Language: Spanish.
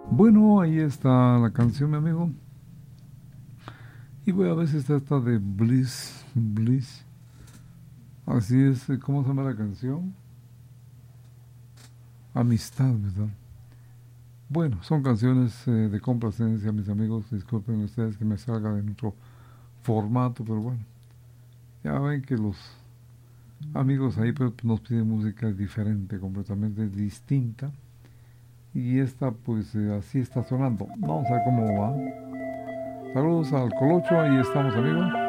Bueno, ahí está la canción, mi amigo. Y voy a ver si está esta de Bliss. Bliss. Así es, ¿cómo se llama la canción? Amistad, ¿verdad? Bueno, son canciones de complacencia, mis amigos. Disculpen ustedes que me salga de nuestro formato, pero bueno, ya ven que los amigos ahí pues, nos piden música diferente, completamente distinta. Y esta, pues así está sonando. Vamos a ver cómo va. Saludos al Colocho, ahí estamos, amigos.